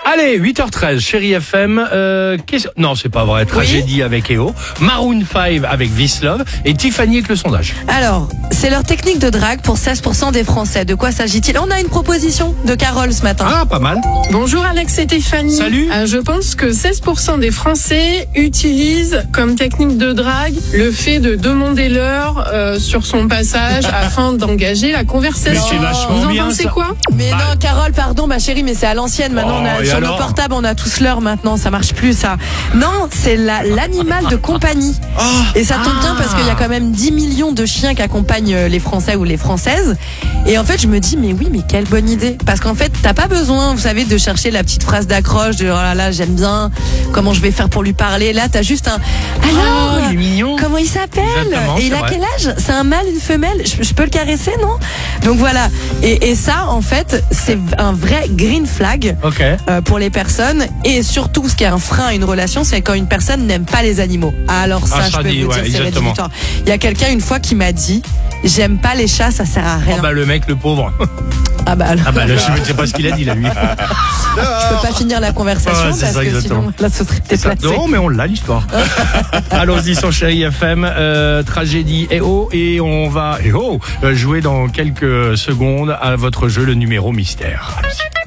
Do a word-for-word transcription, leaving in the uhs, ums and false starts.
Allez, huit heures treize, Chérie F M. Euh, qu'est-ce- non, c'est pas vrai. Tragédie oui. avec E O. Maroon cinq avec This Love. Et Tiffany avec le sondage. Alors, c'est leur technique de drague pour seize pour cent des Français. De quoi s'agit-il? On a une proposition de Carole ce matin. Ah, pas mal. Bonjour Alex et Tiffany. Salut. Euh, je pense que seize pour cent des Français utilisent comme technique de drague le fait de demander l'heure euh, sur son passage afin d'engager la conversation. Mais c'est vachement Vous en bien, pensez ça. quoi? Mais Bah. non, Carole, pardon, ma chérie, mais c'est à l'ancienne. Maintenant, Oh, on a, et sur alors nos portables, on a tous l'heure maintenant. Ça marche plus, ça. Non, c'est la- l'animal de compagnie. Et ça tombe bien parce qu'il y a quand même dix millions de chiens qui accompagnent les Français ou les Françaises. Et en fait, je me dis, mais oui, mais quelle bonne idée. Parce qu'en fait, t'as pas besoin, vous savez, de chercher la petite phrase d'accroche de oh là là, j'aime bien, comment je vais faire pour lui parler. Là, t'as juste un alors, Oh, il est mignon. comment il s'appelle? Exactement, Et il c'est a vrai. quel âge? C'est un mâle, une femelle? Je, je peux le caresser, non? Donc voilà. Et, et ça, en fait, c'est un vrai green flag. Ok. Euh, pour les personnes, et surtout ce qui est un frein à une relation, c'est quand une personne n'aime pas les animaux. Alors ça, Ah, je ça peux dit, vous ouais, dire, c'est exactement. rédhibitoire. Il y a quelqu'un une fois qui m'a dit, j'aime pas les chats, ça sert à rien. Oh, bah, le mec, le pauvre. Ah bah, alors, Ah, bah, là, je ne sais pas ce qu'il a dit, là, lui. je peux pas finir la conversation Ouais, c'est parce ça, que exactement. sinon la sauce serait déplacée. Non, mais on l'a, l'histoire. Allons-y sur Chérie F M. Euh, tragédie E O. Et on va, E O, jouer dans quelques secondes à votre jeu, le numéro mystère. Allons-y.